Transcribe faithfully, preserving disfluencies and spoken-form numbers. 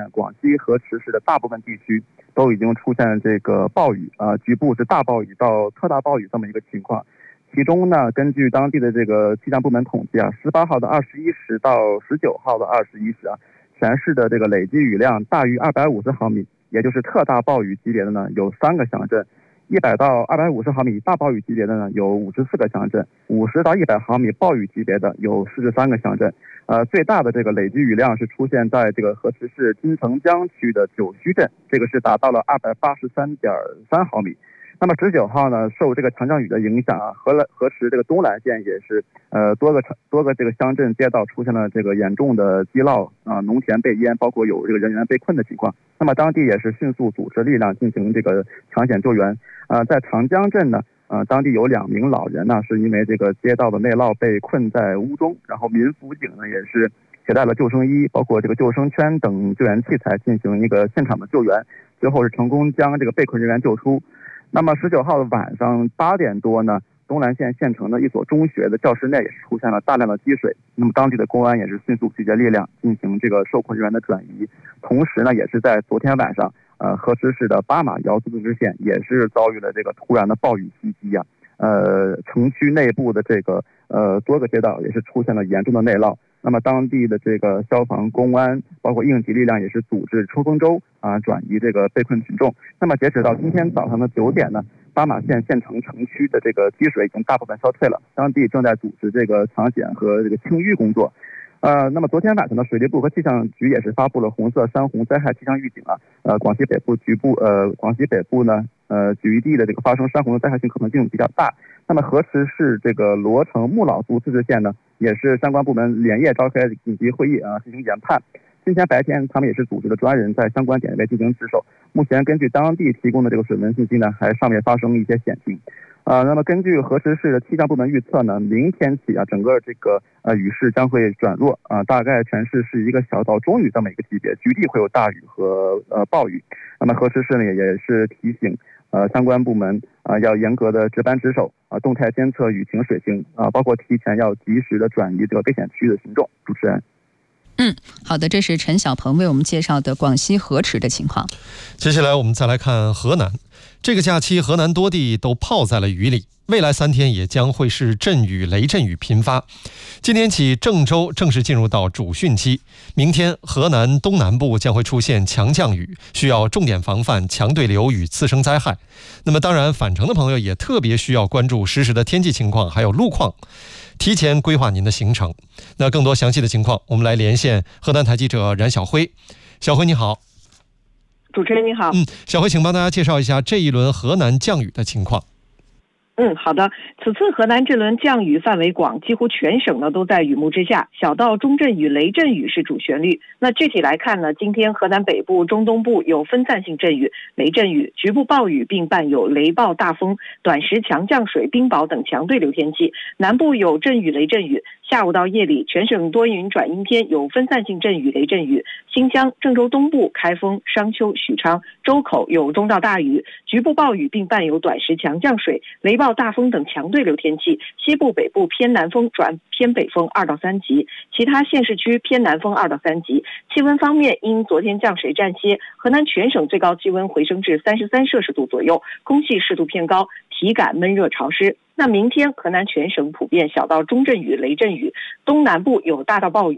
县、广西河池市的大部分地区都已经出现这个暴雨啊、呃，局部是大暴雨到特大暴雨这么一个情况。其中呢，根据当地的这个气象部门统计啊，十八号的二十一时到十九号的二十一时啊，全市的这个累计雨量大于二百五十毫米，也就是特大暴雨级别的呢有三个乡镇，一百到二百五十毫米大暴雨级别的呢有五十四个乡镇，五十到一百毫米暴雨级别的有四十三个乡镇。呃，最大的这个累计雨量是出现在这个河池市金城江区的九须镇，这个是达到了二百八十三点三毫米。那么十九号呢，受这个强降雨的影响啊，河河池这个东兰县也是呃多个多个这个乡镇街道出现了这个严重的积涝啊、呃，农田被淹，包括有这个人员被困的情况。那么当地也是迅速组织力量进行这个抢险救援。啊、呃，在长江镇呢，呃，当地有两名老人呢，是因为这个街道的内涝被困在屋中，然后民辅警呢也是携带了救生衣，包括这个救生圈等救援器材进行一个现场的救援，最后是成功将这个被困人员救出。那么十九号的晚上八点多呢，东兰县县城的一所中学的教室内也是出现了大量的积水，那么当地的公安也是迅速集结力量进行这个受困人员的转移。同时呢，也是在昨天晚上，呃，河池市的巴马窑自治市县也是遭遇了这个突然的暴雨袭击啊，呃，城区内部的这个呃多个街道也是出现了严重的内涝。那么当地的这个消防、公安，包括应急力量也是组织冲锋舟啊，转移这个被困群众。那么截止到今天早上的九点呢，巴马县县城城区的这个积水已经大部分消退了，当地正在组织这个抢险和这个清淤工作。呃，那么昨天晚上呢，水利部和气象局也是发布了红色山洪灾害气象预警啊。呃，广西北部局部呃，广西北部呢，呃，局地的这个发生山洪的灾害性可能性比较大。那么河池市这个罗城木老族自治县呢，也是相关部门连夜召开紧急会议啊，进行研判。今天白天，他们也是组织了专人在相关点位进行值守。目前根据当地提供的这个水文信息呢，还尚未发生一些险情。啊、呃，那么根据河池市的气象部门预测呢，明天起啊，整个这个呃雨势将会转弱啊、呃，大概全市是一个小到中雨这么一个级别，局地会有大雨和呃暴雨。那么河池市呢，也是提醒呃相关部门啊、呃、要严格的值班值守啊、呃，动态监测雨情水情啊、呃，包括提前要及时的转移这个危险区域的群众。主持人。 嗯，好的，这是陈小鹏为我们介绍的广西河池的情况。 接下来我们再来看河南。这个假期，河南多地都泡在了雨里，未来三天也将会是阵雨、雷阵雨频发。今天起，郑州正式进入到主汛期，明天河南东南部将会出现强降雨，需要重点防范强对流与次生灾害。那么当然，返程的朋友也特别需要关注实时的天气情况还有路况，提前规划您的行程。那更多详细的情况，我们来连线河南台记者冉晓辉。小辉你好。 主持人你好。 嗯，小辉，请帮大家介绍一下这一轮河南降雨的情况。 嗯，好的。此次河南这轮降雨范围广，几乎全省呢都在雨幕之下，小到中阵雨、雷阵雨是主旋律。那具体来看呢，今天河南北部、中东部有分散性阵雨、雷阵雨、局部暴雨，并伴有雷暴、大风、短时强降水、冰雹等强对流天气。南部有阵雨、雷阵雨。下午到夜里，全省多云转阴天，有分散性阵雨、雷阵雨。新疆、郑州东部、开封、商丘、许昌、周口有中到大雨，局部暴雨，并伴有短时强降水、雷暴、大风等强对流天气。西部、北部偏南风转偏北风二到三级，其他县市区偏南风二到三级。气温方面，因昨天降水暂歇，河南全省最高气温回升至三十三摄氏度左右，空气湿度偏高，体感闷热潮湿。那明天河南全省普遍小到中阵雨、雷阵雨，东南部有大到暴雨。